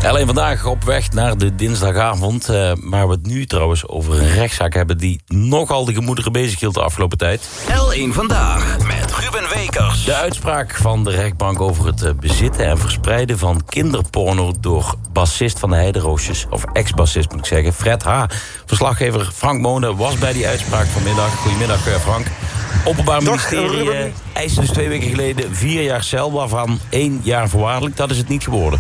Alleen vandaag op weg naar de dinsdagavond. Maar we het nu trouwens over een rechtszaak hebben die nogal de gemoederen bezighield de afgelopen tijd. L1 Vandaag met Ruben Wekers. De uitspraak van de rechtbank over het bezitten en verspreiden van kinderporno door bassist van de Heideroosjes, of ex-bassist moet ik zeggen, Fred H. Verslaggever Frank Monen was bij die uitspraak vanmiddag. Goedemiddag Frank. Openbaar Ministerie eiste dus 2 weken geleden 4 jaar cel, waarvan 1 jaar voorwaardelijk. Dat is het niet geworden.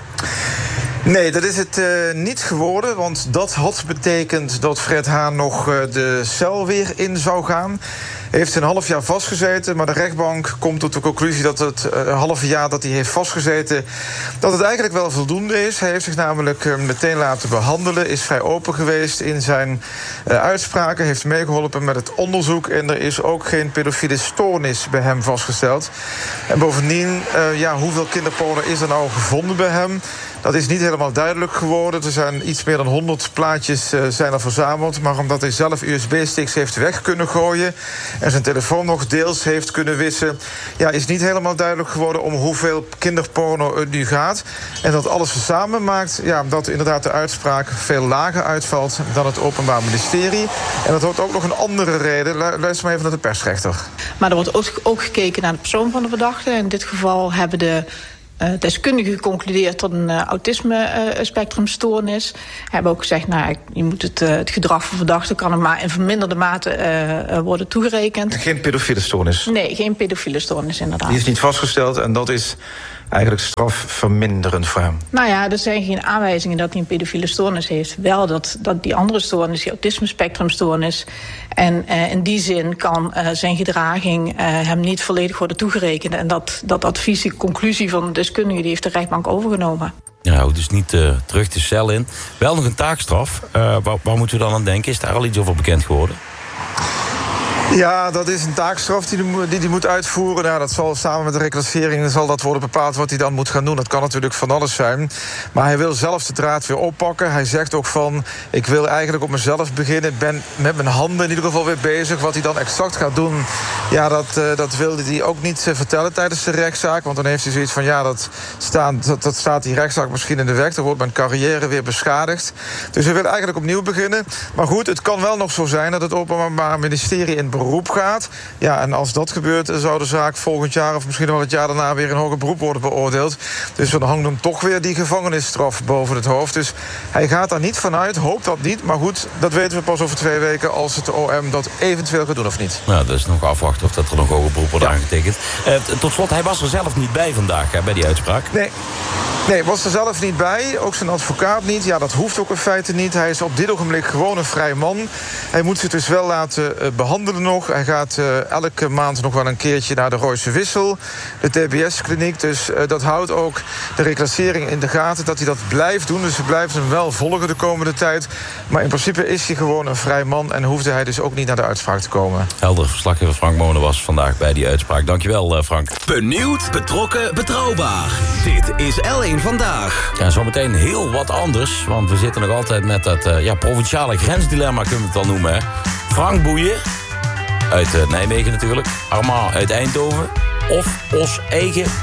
Nee, dat is het niet geworden, want dat had betekend dat Fred H. nog de cel weer in zou gaan. Hij heeft een half jaar vastgezeten, maar de rechtbank komt tot de conclusie dat het halve jaar dat hij heeft vastgezeten, dat het eigenlijk wel voldoende is. Hij heeft zich namelijk meteen laten behandelen, is vrij open geweest in zijn uitspraken, heeft meegeholpen met het onderzoek en er is ook geen pedofiele stoornis bij hem vastgesteld. En bovendien, hoeveel kinderporno is er nou gevonden bij hem? Dat is niet helemaal duidelijk geworden. Er zijn iets meer dan 100 plaatjes zijn er verzameld. Maar omdat hij zelf USB-sticks heeft weg kunnen gooien en zijn telefoon nog deels heeft kunnen wissen, is niet helemaal duidelijk geworden om hoeveel kinderporno het nu gaat. En dat alles samen maakt dat inderdaad de uitspraak veel lager uitvalt dan het Openbaar Ministerie. En dat wordt ook nog een andere reden. Luister maar even naar de persrechter. Maar er wordt ook gekeken naar de persoon van de verdachte. In dit geval hebben de deskundigen geconcludeerd tot een autisme-spectrumstoornis. Hebben ook gezegd, je moet het gedrag van verdachten kan er maar in verminderde mate worden toegerekend. Geen pedofiele stoornis? Nee, geen pedofiele stoornis inderdaad. Die is niet vastgesteld en dat is eigenlijk strafverminderend voor hem. Er zijn geen aanwijzingen dat hij een pedofiele stoornis heeft. Wel dat die andere stoornis, die autisme-spectrumstoornis. En in die zin kan zijn gedraging hem niet volledig worden toegerekend. En dat advies, die conclusie van de deskundige, die heeft de rechtbank overgenomen. Ja, dus niet terug de cel in. Wel nog een taakstraf. Waar moeten we dan aan denken? Is daar al iets over bekend geworden? Ja, dat is een taakstraf die hij moet uitvoeren. Dat zal samen met de reclassering zal dat worden bepaald wat hij dan moet gaan doen. Dat kan natuurlijk van alles zijn. Maar hij wil zelf de draad weer oppakken. Hij zegt ook van, ik wil eigenlijk op mezelf beginnen. Ik ben met mijn handen in ieder geval weer bezig. Wat hij dan exact gaat doen, dat wilde hij ook niet vertellen tijdens de rechtszaak. Want dan heeft hij zoiets van, dat staat die rechtszaak misschien in de weg. Dan wordt mijn carrière weer beschadigd. Dus hij wil eigenlijk opnieuw beginnen. Maar goed, het kan wel nog zo zijn dat het Openbaar Ministerie in beroep gaat. En als dat gebeurt, zou de zaak volgend jaar of misschien wel het jaar daarna weer in hoger beroep worden beoordeeld. Dus dan hangt hem toch weer die gevangenisstraf boven het hoofd. Dus hij gaat daar niet vanuit, hoopt dat niet. Maar goed, dat weten we pas over 2 weken als het OM dat eventueel gaat doen of niet. Nou, dat is nog afwachten of dat er nog hoger beroep wordt aangetekend. Tot slot, hij was er zelf niet bij vandaag, bij die uitspraak. Nee, was er zelf niet bij. Ook zijn advocaat niet. Dat hoeft ook in feite niet. Hij is op dit ogenblik gewoon een vrij man. Hij moet zich dus wel laten behandelen nog. Hij gaat elke maand nog wel een keertje naar de Rooise Wissel, de TBS-kliniek. Dus dat houdt ook de reclassering in de gaten, dat hij dat blijft doen. Dus ze blijven hem wel volgen de komende tijd. Maar in principe is hij gewoon een vrij man en hoefde hij dus ook niet naar de uitspraak te komen. Helder verslaggever Frank Monen was vandaag bij die uitspraak. Dankjewel, Frank. Benieuwd, betrokken, betrouwbaar. Dit is L1 Vandaag. Ja, zometeen heel wat anders, want we zitten nog altijd met dat provinciale grensdilemma, kunnen we het wel noemen. Hè? Frank Boeien, uit Nijmegen natuurlijk, Armand uit Eindhoven of Os Eigen